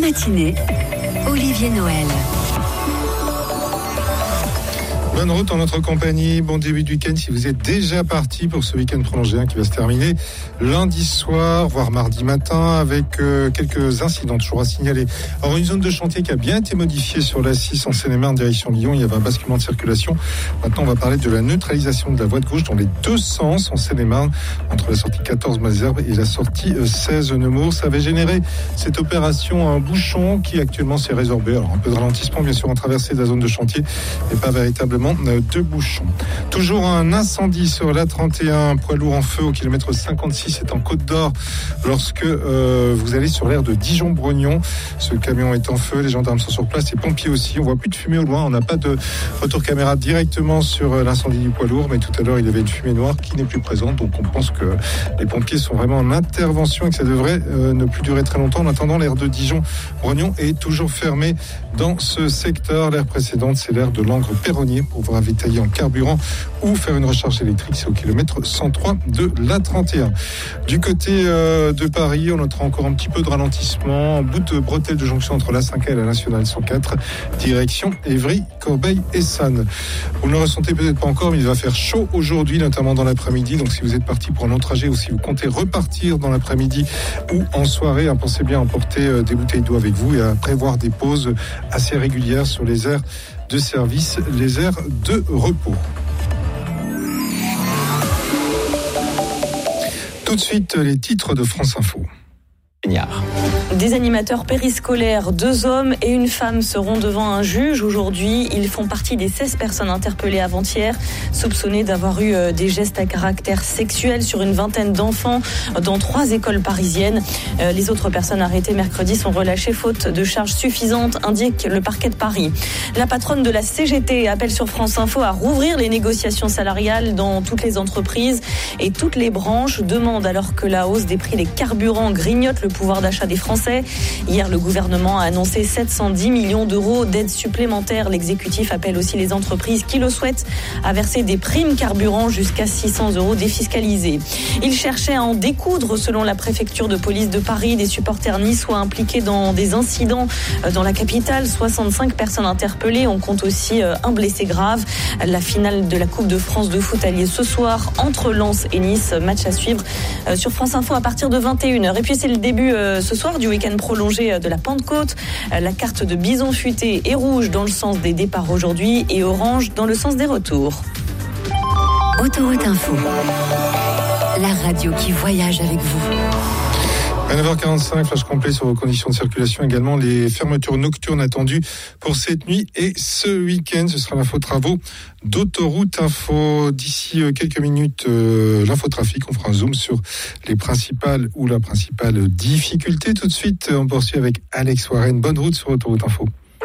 matinée, Olivier Noël. Bonne route en notre compagnie, bon début de week-end si vous êtes déjà parti pour ce week-end prolongé qui va se terminer lundi soir, voire mardi matin, avec quelques incidents toujours à signaler. Alors une zone de chantier qui a bien été modifiée sur l'A6 en Seine-et-Marne direction Lyon, il y avait un basculement de circulation. Maintenant on va parler de la neutralisation de la voie de gauche dans les deux sens en Seine-et-Marne, entre la sortie 14 Malesherbes et la sortie 16 Nemours. Ça avait généré cette opération un bouchon qui actuellement s'est résorbé. Alors un peu de ralentissement bien sûr en traversée de la zone de chantier, mais pas véritablement de bouchons. Toujours un incendie sur l'A31, poids lourd en feu au kilomètre 56, c'est en Côte d'Or lorsque vous allez sur l'aire de Dijon-Brognon. Ce camion est en feu, les gendarmes sont sur place, les pompiers aussi. On voit plus de fumée au loin, on n'a pas de retour caméra directement sur l'incendie du poids lourd, mais tout à l'heure il y avait une fumée noire qui n'est plus présente, donc on pense que les pompiers sont vraiment en intervention et que ça devrait ne plus durer très longtemps. En attendant, l'aire de Dijon-Brognon est toujours fermée dans ce secteur. L'aire précédente, c'est l'aire de Langres-Perronnier pour vous ravitailler en carburant ou faire une recharge électrique, c'est au kilomètre 103 de l'A31. Du côté de Paris, on notera encore un petit peu de ralentissement en bout de bretelle de jonction entre l'A5 et la Nationale 104, direction Évry, Corbeil et Sannes. Vous ne le ressentez peut-être pas encore, mais il va faire chaud aujourd'hui, notamment dans l'après-midi. Donc si vous êtes parti pour un long trajet ou si vous comptez repartir dans l'après-midi ou en soirée, pensez bien à emporter des bouteilles d'eau avec vous et à prévoir des pauses assez régulières sur les aires de service, les aires de repos. Tout de suite, les titres de France Info. Des animateurs périscolaires, 2 hommes et une femme seront devant un juge aujourd'hui. Ils font partie des 16 personnes interpellées avant-hier, soupçonnées d'avoir eu des gestes à caractère sexuel sur une vingtaine d'enfants dans 3 écoles parisiennes. Les autres personnes arrêtées mercredi sont relâchées faute de charges suffisantes, indique le parquet de Paris. La patronne de la CGT appelle sur France Info à rouvrir les négociations salariales dans toutes les entreprises et toutes les branches demandent, alors que la hausse des prix des carburants grignote le pouvoir d'achat des Français. Hier, le gouvernement a annoncé 710 millions d'euros d'aides supplémentaires. L'exécutif appelle aussi les entreprises qui le souhaitent à verser des primes carburant jusqu'à 600 euros défiscalisés. Il cherchait à en découdre, selon la préfecture de police de Paris. Des supporters niçois impliqués dans des incidents dans la capitale. 65 personnes interpellées. On compte aussi un blessé grave. La finale de la Coupe de France de foot a lieu ce soir entre Lens et Nice. Match à suivre sur France Info à partir de 21h. Et puis c'est le début ce soir du week-end prolongé de la Pentecôte. La carte de bison futé est rouge dans le sens des départs aujourd'hui et orange dans le sens des retours. Autoroute Info, la radio qui voyage avec vous. À 9h45, flash complet sur vos conditions de circulation. Également, les fermetures nocturnes attendues pour cette nuit et ce week-end. Ce sera l'info travaux d'Autoroute Info. D'ici quelques minutes, l'infotrafic. On fera un zoom sur les principales ou la principale difficulté. Tout de suite, on poursuit avec Alex Warren. Bonne route sur Autoroute Info.